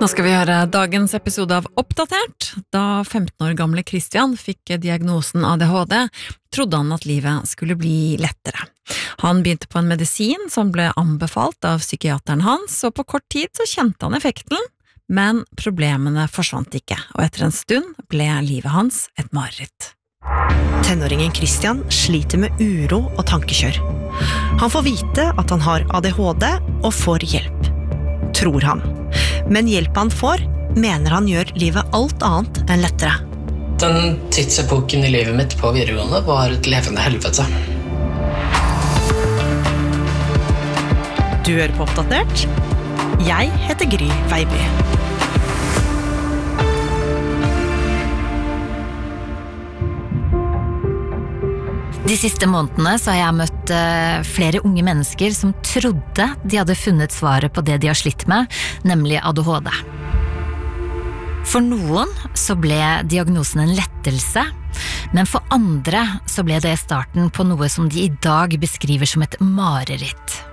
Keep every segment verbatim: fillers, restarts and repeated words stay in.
Nå skal vi høre dagens episode av Oppdatert. Da femten år gamle Christian fikk diagnosen A D H D, trodde han at livet skulle bli lettere. Han begynte på en medisin som ble anbefalt av psykiateren hans, og på kort tid så kjente han effekten, men problemene forsvant ikke, og etter en stund ble livet hans et mareritt. Tenåringen Christian sliter med uro og tankekjør. Han får vite at han har A D H D og får hjelp, tror han. Men hjelp han får, mener han gjør livet alt annet enn lettere. Den tidsepoken i livet mitt på videregående var et levende helvete. Du hører på Oppdatert. Jeg heter Gry Veiby. De siste månedene så har jeg møtt uh, flere unge mennesker som trodde de hadde funnet svaret på det de har slitt med, nemlig A D H D. For noen så ble diagnosen en lettelse, men for andre så ble det starten på noe som de i dag beskriver som et mareritt.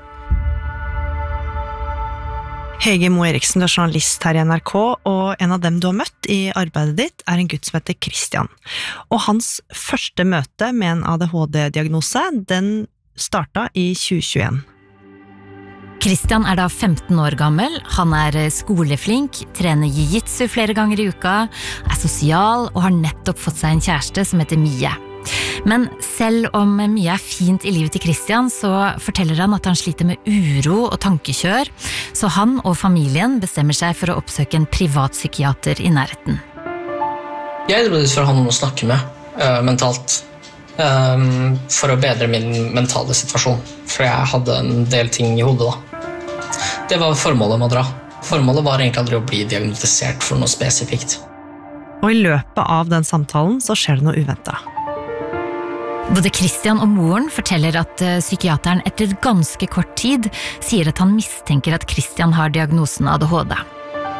Hege Moe Eriksen, du er journalist her i N R K, og en av dem du har møtt i arbeidet ditt er en gutt som heter Christian. Og hans første møte med en A D H D-diagnose, den startet i tjue tjueen. Christian er da femten år gammel, han er skoleflink, trener jiu-jitsu flere ganger i uka, er sosial og har nettopp fått seg en kjæreste som heter Mie. Men selv om mye er fint i livet til Christian, så forteller han at han sliter med uro og tankekjør, så han og familien bestemmer seg for å oppsøke en privat psykiater i nærheten. Jeg dro dit for å ha noen å snakke med, uh, mentalt, um, for å bedre min mentale situasjon, for jeg hadde en del ting i hodet da. Det var formålet med å dra. Formålet var egentlig aldri å bli diagnostisert for noe spesifikt. Og i løpet av den samtalen så skjer det noe uventet. Både Christian og moren forteller at psykiateren etter ganske kort tid sier at han mistenker at Christian har diagnosen A D H D.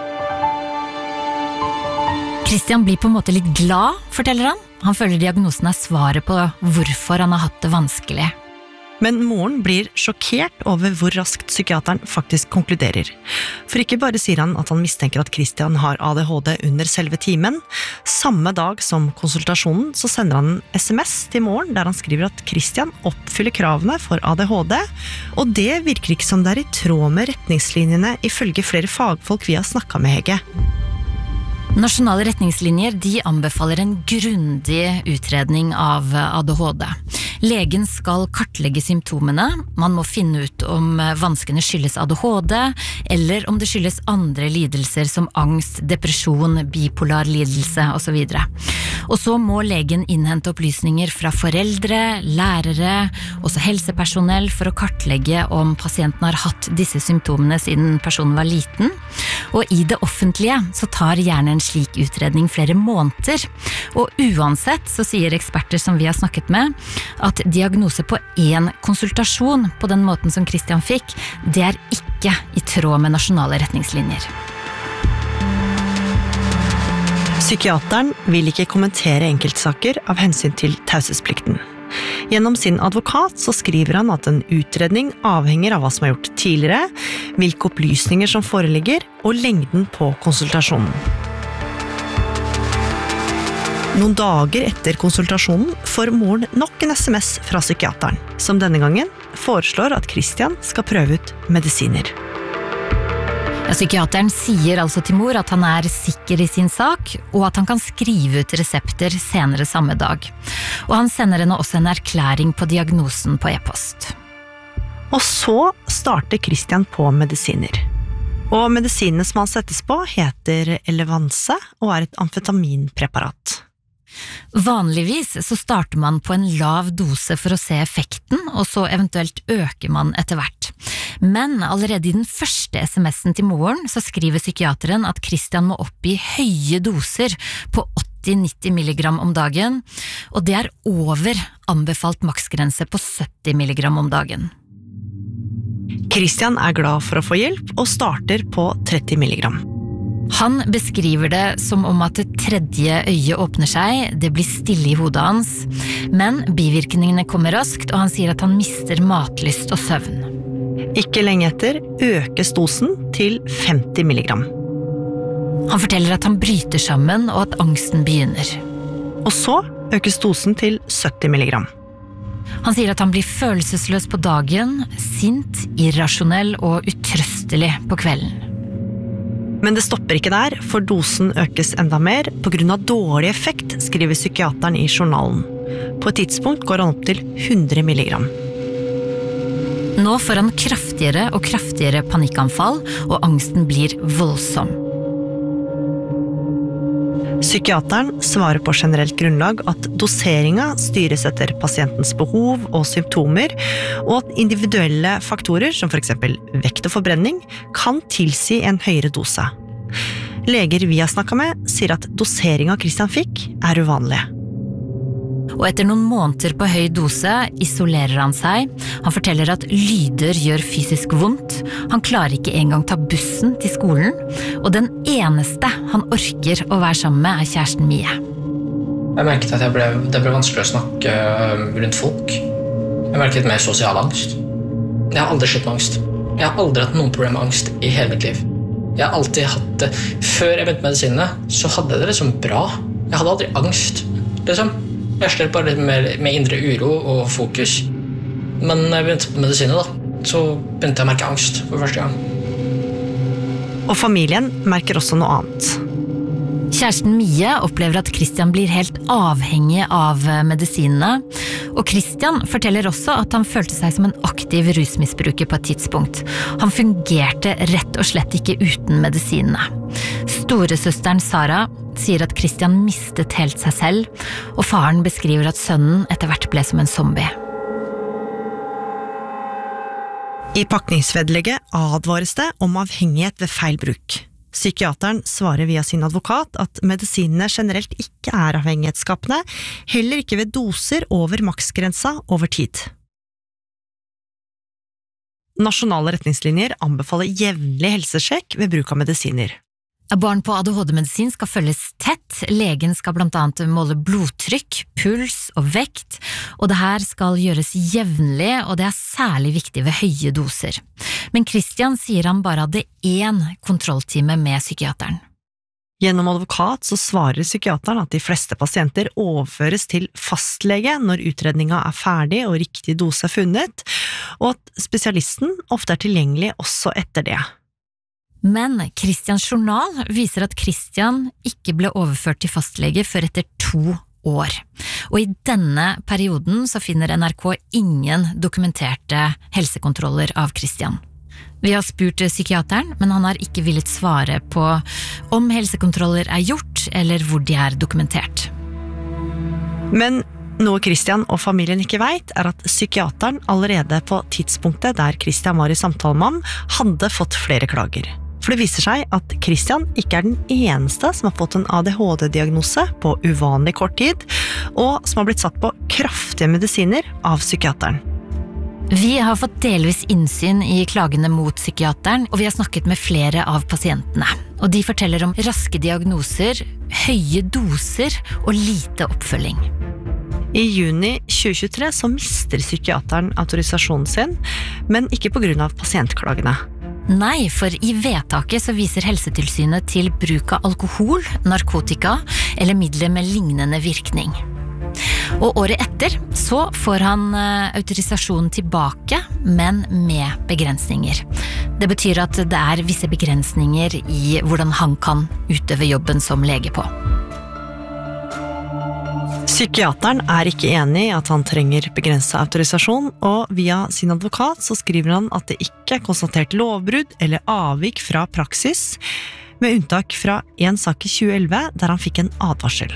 Christian blir på en måte litt glad, forteller han. Han føler diagnosen er svaret på hvorfor han har hatt det vanskelig. Men moren blir sjokkert over hvor raskt psykiateren faktisk konkluderer. For ikke bare sier han at han mistenker at Christian har A D H D under selve timen. Samme dag som konsultasjonen så sender han en sms til moren der han skriver at Christian oppfyller kravene for A D H D, og det virker ikke som det er i tråd med retningslinjene ifølge flere fagfolk vi har snakket med, Hege. Nasjonale retningslinjer de anbefaler en grundig utredning av A D H D. Legen skal kartlegge symptomene, man må finne ut om vanskene skyldes A D H D, eller om det skyldes andre lidelser som angst, depresjon, bipolar lidelse og så videre. Og så må legen innhente opplysninger fra foreldre, lærere, også helsepersonell for å kartlegge om pasienten har hatt disse symptomene siden personen var liten. Og i det offentlige så tar gjerne en slik utredning flere måneder. Og uansett så sier eksperter som vi har snakket med, at diagnose på én konsultasjon på den måten som Christian fikk, det er ikke i tråd med nasjonale retningslinjer. Psykiateren vil ikke kommentere enkeltsaker av hensyn til taushetsplikten. Gjennom sin advokat så skriver han at en utredning avhenger av hva som er gjort tidligere, hvilke opplysninger som foreligger, og lengden på konsultasjonen. Noen dager etter konsultasjonen får moren nok en sms fra psykiateren, som denne gangen foreslår at Christian skal prøve ut medisiner. Ja, psykiateren sier altså til mor at han er sikker i sin sak, og at han kan skrive ut resepter senere samme dag. Og han sender henne også en erklæring på diagnosen på e-post. Og så starter Christian på medisiner. Og medisinene som han settes på heter Elevance og er et amfetaminpreparat. Vanligvis så starter man på en lav dose for å se effekten, og så eventuelt øker man etter hvert. Men allerede i den første sms'en til moren så skriver psykiateren at Christian må opp i høye doser på åtti til nitti milligram om dagen, og det er over anbefalt maksgrense på sytti milligram om dagen. Christian er glad for å få hjelp og starter på tretti milligram. Han beskriver det som om at det tredje øyet åpner seg, det blir stille i hodet hans, men bivirkningene kommer raskt, og han sier at han mister matlyst og søvn. Ikke lenge etter økes dosen til femti milligram. Han forteller at han bryter sammen og at angsten begynner. Og så økes dosen til sytti milligram. Han sier at han blir følelsesløs på dagen, sint, irrasjonell og utrøstelig på kvelden. Men det stopper ikke der, for dosen økes enda mer på grunn av dårlig effekt, skriver psykiateren i journalen. På et tidspunkt går han opp til hundre milligram. Nå får han kraftigere og kraftigere panikkanfall, og angsten blir voldsom. Psykiateren svarer på generelt grunnlag at doseringa styres etter pasientens behov og symptomer, og at individuelle faktorer, som for eksempel vekt og forbrenning, kan tilsi en høyere dose. Leger vi har snakket med sier at doseringa Christian fikk er uvanlig. Og etter noen måneder på høy dose isolerer han seg. Han forteller at lyder gjør fysisk vondt. Han klarer ikke engang ta bussen til skolen. Og den eneste han orker å være sammen med er kjæresten Mie. Jeg merket at jeg ble, det ble vanskelig å snakke rundt folk. Jeg merket mer sosial angst. Jeg har aldri slitt med angst. Jeg har aldri hatt noen problem med angst i hele mitt liv. Jeg har alltid hatt det. Før jeg begynte med medisinene, så hadde jeg det liksom bra. Jeg hadde aldri angst, liksom. Jeg slet bare litt mer med indre uro og fokus. Men når jeg begynte på medisiner, da, så begynte jeg å merke angst for første gang. Og familien merker også noe annet. Kjæresten Mie opplever at Christian blir helt avhengig av medisinene, og Christian forteller også at han følte seg som en aktiv rusmisbruker på et tidspunkt. Han fungerte rett og slett ikke uten medisinene. Storesøsteren Sara sier at Christian mistet helt seg selv, og faren beskriver at sønnen etter hvert ble som en zombie. I pakningsvedlegget advares det om avhengighet ved feil bruk. Psykiateren svarer via sin advokat at medisinene generelt ikke er avhengighetsskapende, heller ikke ved doser over maksgrensa over tid. Nasjonale retningslinjer anbefaler jevnlig helsesjekk ved bruk av medisiner. Barn på A D H D-medisin skal følges tett. Legen skal blant annet måle blodtrykk, puls og vekt, og det her skal gjøres jevnlig, og det er særlig viktig ved høye doser. Men Christian sier han bare hadde én kontrolltime med psykiateren. Gjennom advokat så svarer psykiateren at de fleste pasienter overføres til fastlege når utredninga er ferdig og riktig dose er funnet, og at spesialisten ofte er tilgjengelig også etter det. Men Christians journal viser at Christian ikke ble overført til fastlege før etter to år. Og i denne perioden så finner N R K ingen dokumenterte helsekontroller av Christian. Vi har spurt psykiateren, men han har ikke villet svare på om helsekontroller er gjort, eller hvor de er dokumentert. Men noe Christian og familien ikke vet, er at psykiateren allerede på tidspunktet der Christian var i samtale med ham, hadde fått flere klager. For det viser seg at Christian ikke er den eneste som har fått en A D H D-diagnose på uvanlig kort tid, og som har blitt satt på kraftige medisiner av psykiateren. Vi har fått delvis innsyn i klagene mot psykiateren, og vi har snakket med flere av pasientene. Og de forteller om raske diagnoser, høye doser og lite oppfølging. I juni tjue tjuetre så mister psykiateren autorisasjonen sin, men ikke på grunn av pasientklagene. Nei, for i vedtaket så viser Helsetilsynet til bruk av alkohol, narkotika eller midler med lignende virkning. Og året etter så får han autorisasjonen tilbake, men med begrensninger. Det betyr at det er visse begrensninger i hvordan han kan utøve jobben som lege på. Psykiateren er ikke enig i at han trenger begrenset autorisasjon, og via sin advokat så skriver han at det ikke er konstatert lovbrudd eller avvik fra praksis, med unntak fra en sak i tjue elleve der han fikk en advarsel.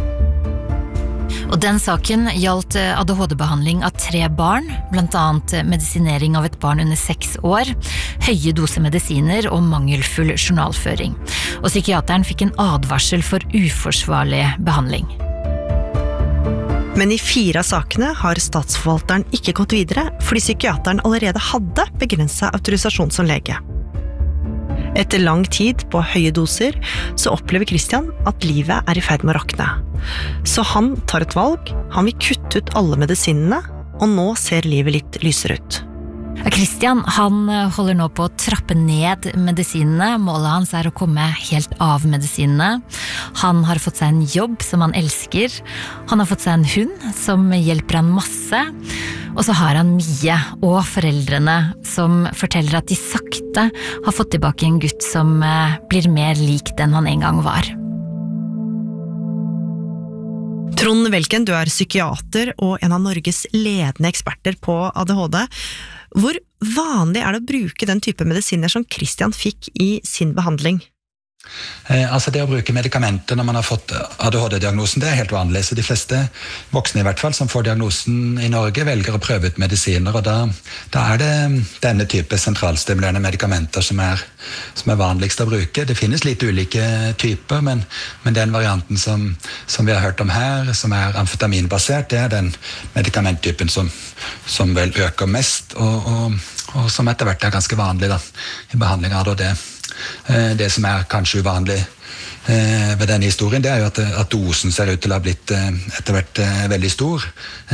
Og den saken gjaldt A D H D-behandling av tre barn, blant annet medisinering av et barn under seks år, høye doser medisiner og mangelfull journalføring. Og psykiateren fikk en advarsel for uforsvarlig behandling. Men i fire av sakene har statsforvalteren ikke gått videre, fordi psykiateren allerede hadde begrenset autorisasjon som lege. Etter lang tid på høye doser, så opplever Christian at livet er i ferd med å rakne. Så han tar et valg, han vil kutte ut alle medisinene, og nå ser livet litt lysere ut. Christian, han holder nå på å trappe ned medisinene. Målet hans er å komme helt av medisinene. Han har fått seg en jobb som han elsker. Han har fått seg en hund som hjelper han masse. Og så har han Mie og foreldrene som forteller at de sakte har fått tilbake en gutt som blir mer lik den han en gang var. Trond Welken, du er psykiater og en av Norges ledende eksperter på A D H D. Hvor vanlig er det å bruke den type medisiner som Christian fikk i sin behandling? Eh, altså det å bruke medikamenter når man har fått A D H D-diagnosen, det er helt vanlig. Så de fleste voksne i hvert fall som får diagnosen i Norge velger å prøve ut medisiner, og da, da er det denne type sentralstimulerende medikamenter som er, som er vanligst å bruke. Det finnes litt ulike typer, men, men den varianten som, som vi har hørt om her, som er amfetaminbasert, det er den medikamenttypen som, som vel øker mest, og, og, og som etter hvert er ganske vanlig da, i behandling av A D H D. Det som er kanskje uvanlig ved denne historien, det er jo at, at dosen ser ut til å ha blitt etter hvert veldig stor,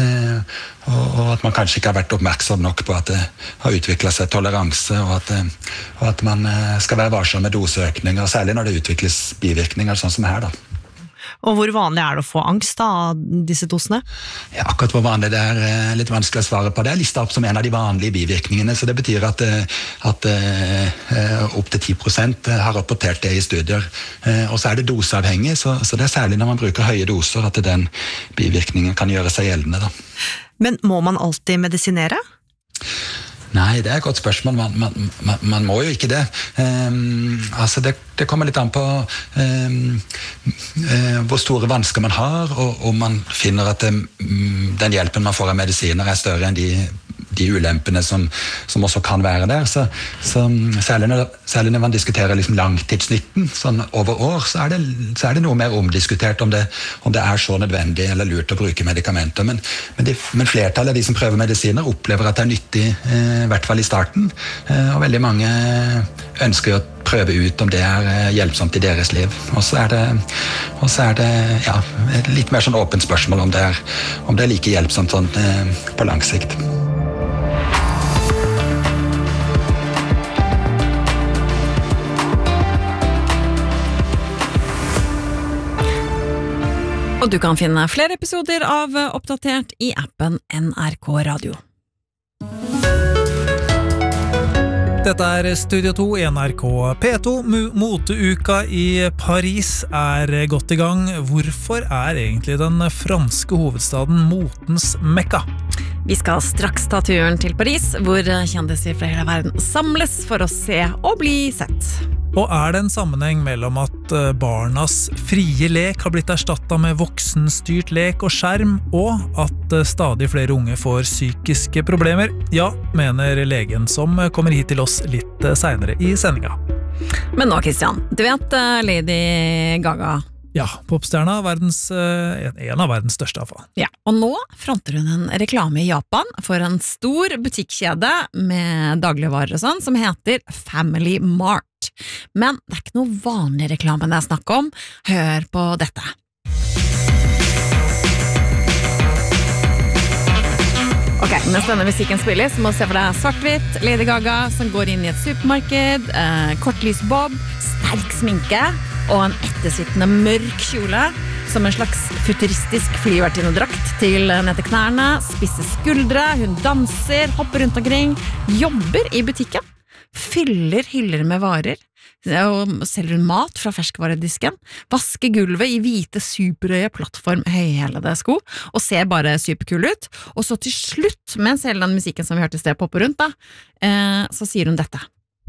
og at man kanskje ikke har vært oppmerksom nok på at det har utviklet seg toleranse, og at, og at man skal være varsom med doseøkninger, særlig når det utvikles bivirkninger, sånn som her da. Og hvor vanlig er det å få angst av disse dosene? Ja, akkurat hvor vanlig det er litt vanskelig å svare på. Det er listet opp som en av de vanlige bivirkningene, så det betyr at, at opp til ti prosent har rapportert det i studier. Og så er det doseavhengig, så, så det er særlig når man bruker høye doser at den bivirkningen kan gjøre seg gjeldende da. Men må man alltid medisinere? Nei, det er et godt spørsmål. Man, man, man, man må jo ikke det. Um, altså det, det kommer litt an på um, uh, hvor store vansker man har, og om man finner at um, den hjelpen man får av medisiner er større enn de, de ulempene som, som også kan være der. Så, så, særlig, når, særlig når man diskuterer liksom langtidsnytten sånn over år, så er, det, så er det noe mer omdiskutert om det, om det er så nødvendig eller lurt å bruke medikamenter. Men, men, de, men flertallet av de som prøver medisiner opplever at det er nyttig, eh, i hvert fall i starten, eh, og veldig mange ønsker å prøve ut om det er hjelpsomt i deres liv. Og så er det, og så er det ja, et litt mer sånn åpent spørsmål om det er, om det er like hjelpsomt sånn, eh, på lang sikt. Og du kan finne flere episoder av Oppdatert i appen N R K Radio. Dette er Studio to i N R K P to. Moteuka i Paris er godt i gang. Hvorfor er egentlig den franske hovedstaden motens Mekka? Vi skal straks ta turen til Paris, hvor kjendiser fra hele verden samles for å se og bli sett. Og er det en sammenheng mellom at barnas frie lek har blitt erstattet med voksenstyrt lek og skjerm, og at stadig flere unge får psykiske problemer? Ja, mener legen som kommer hit til oss litt senere i sendinga. Men nå, Christian, du vet Lady Gaga? Ja, popstjerna, verdens, en av verdens største avfall. Ja, og nå fronter hun en reklame i Japan for en stor butikkjede med dagligvarer og sånn, som heter Family Mart. Men det er ikke noe vanlig reklame det er snakk om. Hør på dette. Ok, mens denne musikken spilles, må du se for deg svart-hvitt, Lady Gaga som går inn i et supermarked, eh, kortlys bob, sterk sminke og en ettersittende mørk kjole som en slags futuristisk flyvertinnedrakt til ned til knærne, spisse skuldre, hun danser, hopper rundt omkring, jobber i butikken, fyller hyller med varer, og selger hun mat fra ferskvaredisken, vasker gulvet i hvite superhøye plattform høyhælede sko, og ser bare superkul ut, og så til slutt, mens hele den musikken som vi hørte i sted popper rundt da, eh, så sier hun dette.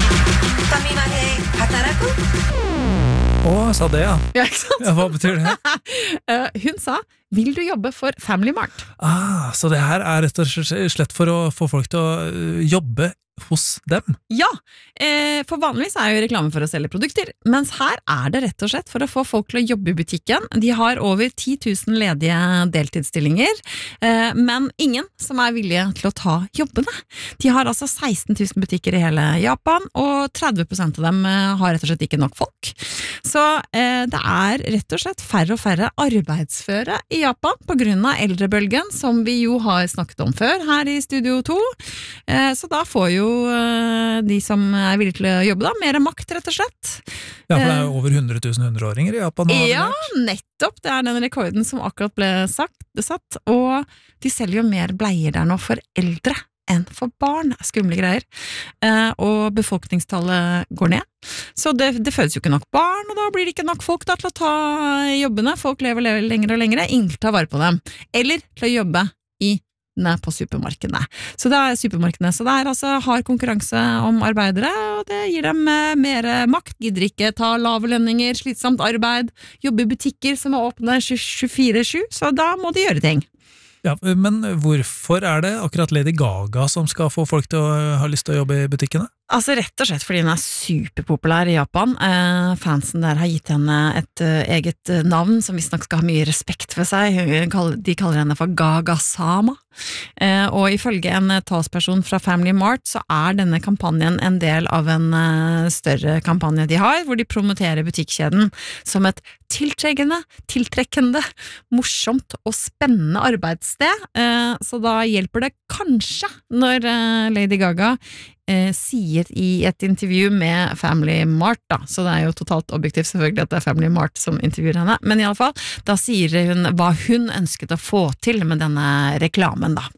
Å, sa det, ja. Ja, ikke sant? Ja, hva betyr det? uh, hun sa, vil du jobbe for Family Mart? Ah, så det her er rett og slett for å få folk til å jobbe hos dem? Ja, eh, for vanligvis er jo reklame for å selge produkter, mens her er det rett og slett for å få folk til å jobbe i butikken. De har over ti tusen ledige deltidsstillinger, eh, men ingen som er villige til å ta jobbene. De har altså seksten tusen butikker i hele Japan, og tretti prosent av dem har rett og slett ikke nok folk. Så eh, det er rett og slett færre og færre arbeidsføre i Japan på grunn av eldrebølgen, som vi jo har snakket om før her i Studio to. Eh, så da får jo eh, de som er villige til å jobbe da, mer makt, rett og slett. Ja, for det er jo over hundre tusen hundreåringer i Japan. Ja, nettopp. Det er den rekorden som akkurat ble sagt, satt. Og de selger jo mer bleier der nå for eldre enn for barn. Skumle greier. Eh, og befolkningstallet går ned. Så det, det fødes jo ikke nok barn, og da blir det ikke nok folk da, til å ta jobbene. Folk lever, lever lenger og lenger. Ingen tar vare på dem. Eller til å jobbe i på supermarkedene. Så det er supermarkedene. Så det er altså hard konkurranse om arbeidere, og det gir dem mer makt. Gidder ikke ta lave lønninger, slitsomt arbeid, jobbe i butikker som er åpne tjuefire sju, så da må de gjøre ting. Ja, men hvorfor er det akkurat Lady Gaga som skal få folk til å ha lyst til å jobbe i butikkene? Altså rett og slett fordi hun er superpopulær i Japan. Eh, fansen der har gitt henne et uh, eget navn som visstnok skal ha mye respekt for seg. De kaller henne for Gaga-sama. Eh, og ifølge en talsperson fra Family Mart så er denne kampanjen en del av en uh, større kampanje de har, hvor de promoterer butikkjeden som et tiltrekkende, tiltrekkende, morsomt og spennende arbeidssted. Eh, så da hjelper det kanskje når uh, Lady Gaga Eh, sier i et intervju med Family Mart da, så det er jo totalt objektivt selvfølgelig at det er Family Mart som intervjuer henne, men i alle fall, da sier hun hva hun ønsket å få til med denne reklamen da.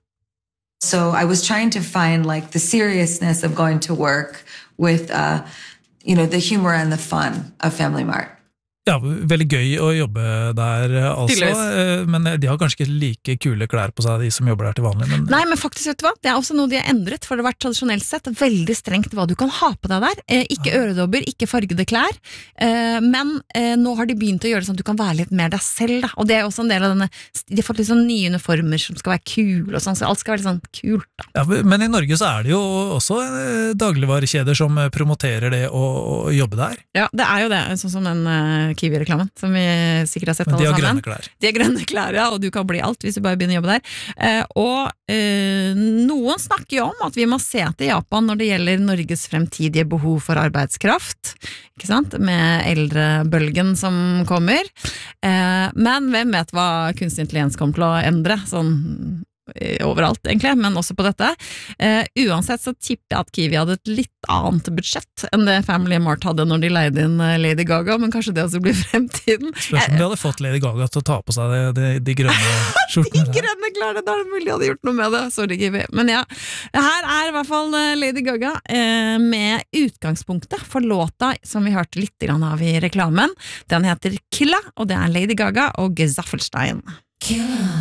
So I was trying to find like the seriousness of going to work with uh, you know, the humor and the fun of Family Mart. Ja, veldig gøy å jobbe der altså, Tydeligvis. Men de har kanskje ikke like kule klær på seg, de som jobber der til vanlig. Men... Nei, men faktisk, vet du hva? Det er også noe de har endret, for det har vært tradisjonelt sett veldig strengt hva du kan ha på deg der. Eh, ikke øredobber, ikke fargede klær, eh, men eh, nå har de begynt å gjøre det sånn at du kan være litt mer deg selv, da. Og det er også en del av denne, de har fått litt sånn nye uniformer som skal være kul og sånn, så alt skal være litt sånn kult, da. Ja, men i Norge så er det jo også dagligvarekjeder som promoterer det å, å jobbe der. Ja, det er jo det, sånn som den uh, Kiwi-reklamen, som vi sikkert har sett men alle sammen. De har grønne klær. De har grønne klær, ja, og du kan bli alt hvis du bare begynner å jobbe der. Eh, og eh, noen snakker jo om at vi må se til Japan når det gjelder Norges fremtidige behov for arbeidskraft, ikke sant? Med eldrebølgen som kommer. Eh, men hvem vet hva kunstig intelligens kommer til å endre, sånn overalt egentlig, men også på dette. Uh, uansett så tipper jeg at Kiwi hadde et litt annet budsjett enn det Family Mart hadde når de leide inn Lady Gaga, men kanskje det også blir fremtiden. Spørs om de hadde fått Lady Gaga til å ta på seg de, de, de grønne skjortene. De grønne klærne, da er det mulig de hadde gjort noe med det. Sorry, Kiwi. Men ja, her er i hvert fall Lady Gaga uh, med utgangspunktet for låta som vi hørte litt grann av i reklamen. Den heter Killa, og det er Lady Gaga og Gesaffelstein. Killa.